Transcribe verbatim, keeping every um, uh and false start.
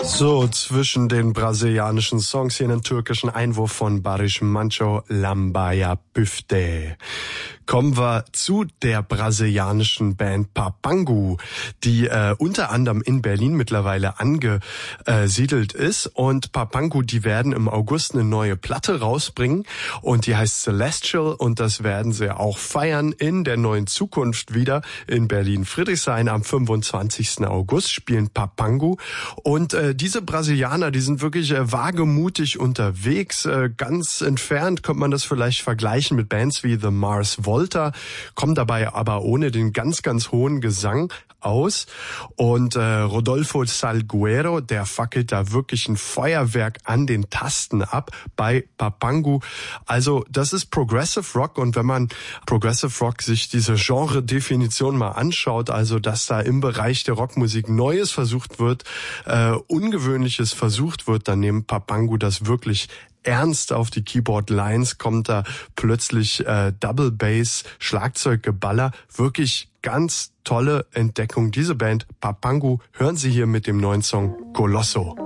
So, zwischen den brasilianischen Songs hier einen türkischen Einwurf von Barış Manço, Lambaya Büfte. Kommen wir zu der brasilianischen Band Papangu, die äh, unter anderem in Berlin mittlerweile angesiedelt ist. Und Papangu, die werden im August eine neue Platte rausbringen und die heißt Celestial und das werden sie auch feiern in der neuen Zukunft wieder in Berlin-Friedrichshain. Am fünfundzwanzigsten August spielen Papangu und äh, diese Brasilianer, die sind wirklich äh, wagemutig unterwegs. Äh, ganz entfernt könnte man das vielleicht vergleichen mit Bands wie The Mars Volta, kommen dabei aber ohne den ganz, ganz hohen Gesang aus. Und äh, Rodolfo Salguero, der fackelt da wirklich ein Feuerwerk an den Tasten ab bei Papangu. Also das ist Progressive Rock und wenn man Progressive Rock sich diese Genre-Definition mal anschaut, also dass da im Bereich der Rockmusik Neues versucht wird, äh, Ungewöhnliches versucht wird, dann nimmt Papangu das wirklich ernst auf die Keyboard-Lines, kommt da plötzlich äh, Double Bass, Schlagzeuggeballer, wirklich ganz tolle Entdeckung. Diese Band Papangu hören Sie hier mit dem neuen Song Colosso.